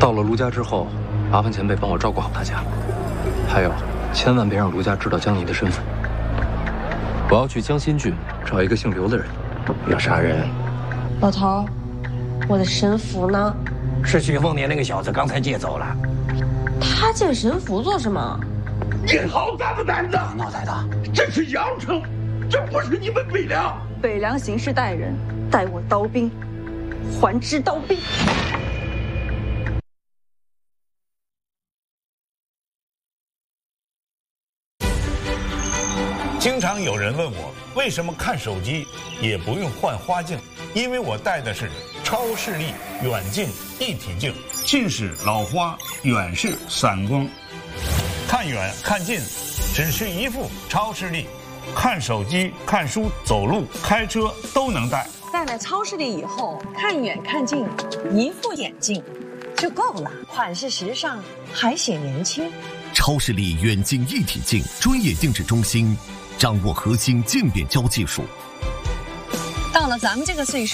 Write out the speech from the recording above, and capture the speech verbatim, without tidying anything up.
到了卢家之后，麻烦前辈帮我照顾好大家，还有，千万别让卢家知道江离的身份。我要去江心郡找一个姓刘的人，要杀人。 老头，我的神符呢？ 是许凤年那个小子刚才借走了。 他借神符做什么？ 你好大的胆子！ 闹太大， 这是阳城，这不是你们北凉。 北凉行事待人，待我刀兵，还之刀兵。 经常有人问我，为什么看手机也不用换花镜？因为我戴的是超视力远近一体镜，近视老花，远视散光，看远看近，只是一副超视力，看手机、看书、走路、开车都能戴。 戴了超视力以后，看远看近，一副眼镜就够了，款式时尚，还显年轻。 超视力远近一体镜专业定制中心，掌握核心镜变焦技术。 到了咱们这个岁数。